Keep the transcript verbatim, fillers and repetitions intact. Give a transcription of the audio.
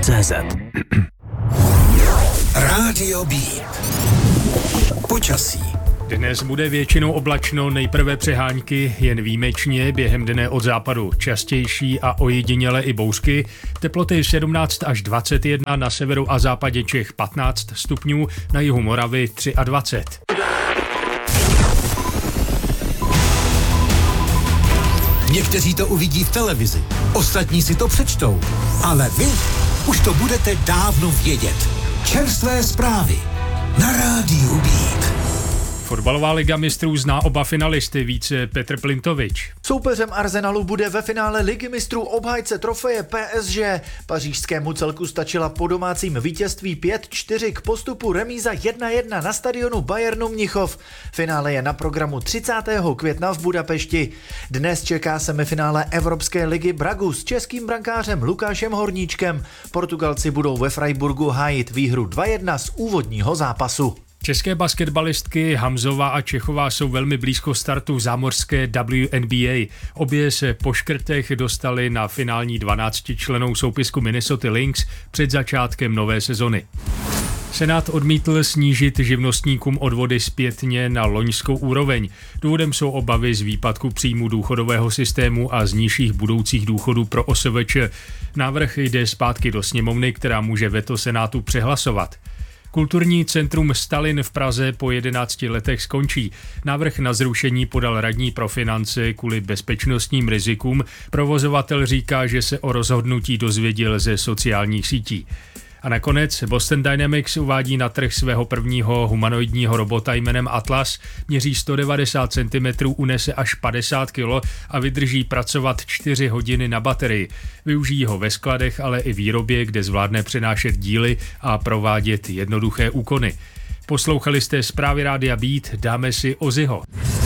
tečka cé zet. Rádio Beat. Počasí. Dnes bude většinou oblačno, nejprve přehánky, jen výjimečně, během dne od západu častější a ojediněle i bouřky. Teploty sedmnáct až dvacet jedna, na severu a západě Čech patnáct stupňů, na jihu Moravy dvacet tři. Někteří to uvidí v televizi, ostatní si to přečtou, ale vy už to budete dávno vědět. Čerstvé zprávy na Rádiu Beat. Fotbalová liga mistrů zná oba finalisty, více Petr Plintovič. Soupeřem Arsenalu bude ve finále ligy mistrů obhájce trofeje P S G. Pařížskému celku stačila po domácím vítězství pět čtyři k postupu remíza jedna jedna na stadionu Bayernu Mnichov. Finále je na programu třicátého května v Budapešti. Dnes čeká semifinále Evropské ligy Bragu s českým brankářem Lukášem Horníčkem. Portugalci budou ve Freiburgu hájit výhru dva jedna z úvodního zápasu. České basketbalistky Hamzová a Čechová jsou velmi blízko startu zámořské W N B A. Obě se po škrtech dostali na finální dvanáctičlennou soupisku Minnesota Lynx před začátkem nové sezony. Senát odmítl snížit živnostníkům odvody zpětně na loňskou úroveň. Důvodem jsou obavy z výpadku příjmu důchodového systému a z nižších budoucích důchodů pro O S V Č. Návrh jde zpátky do sněmovny, která může veto Senátu přehlasovat. Kulturní centrum Stalin v Praze po jedenácti letech skončí. Návrh na zrušení podal radní pro finance kvůli bezpečnostním rizikům. Provozovatel říká, že se o rozhodnutí dozvěděl ze sociálních sítí. A nakonec Boston Dynamics uvádí na trh svého prvního humanoidního robota jménem Atlas. Měří sto devadesát centimetrů, unese až padesát kilo a vydrží pracovat čtyři hodiny na baterii. Využijí ho ve skladech, ale i výrobě, kde zvládne přenášet díly a provádět jednoduché úkony. Poslouchali jste zprávy Rádia Beat, dáme si Ozzyho.